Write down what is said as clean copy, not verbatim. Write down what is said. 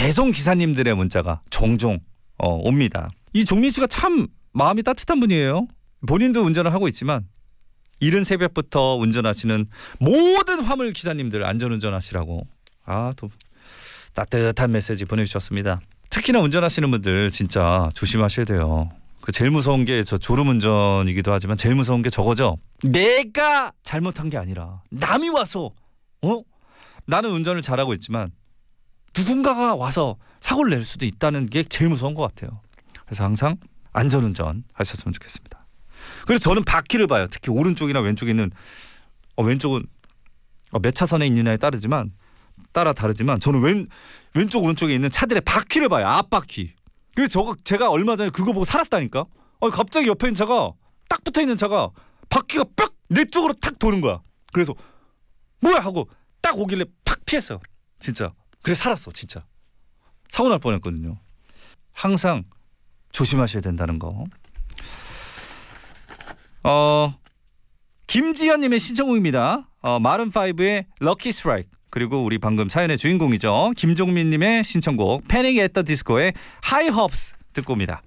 배송 기사님들의 문자가 종종 옵니다. 이 종민 씨가 참 마음이 따뜻한 분이에요. 본인도 운전을 하고 있지만 이른 새벽부터 운전하시는 모든 화물 기사님들 안전운전하시라고 또 따뜻한 메시지 보내주셨습니다. 특히나 운전하시는 분들 진짜 조심하셔야 돼요. 그 제일 무서운 게 저 졸음운전이기도 하지만 제일 무서운 게 저거죠. 내가 잘못한 게 아니라 남이 와서 나는 운전을 잘하고 있지만 누군가가 와서 사고를 낼 수도 있다는 게 제일 무서운 것 같아요. 그래서 항상 안전운전 하셨으면 좋겠습니다. 그래서 저는 바퀴를 봐요. 특히 오른쪽이나 왼쪽에 있는 왼쪽은 몇 차선에 있느냐에 따라 다르지만 저는 왼쪽 오른쪽에 있는 차들의 바퀴를 봐요. 앞바퀴. 그래서 제가 얼마 전에 그거 보고 살았다니까. 갑자기 옆에 있는 차가 딱 붙어 있는 차가 바퀴가 빡 내 쪽으로 탁 도는 거야. 그래서 뭐야 하고 딱 오길래 팍 피했어요. 진짜. 그래서 살았어. 진짜. 사고 날 뻔했거든요. 항상 조심하셔야 된다는 거. 김지현님의 신청곡입니다. 마룬5의 럭키 스트라이크. 그리고 우리 방금 사연의 주인공이죠. 김종민님의 신청곡 패닉 앳 더 디스코의 하이 홉스 듣고 옵니다.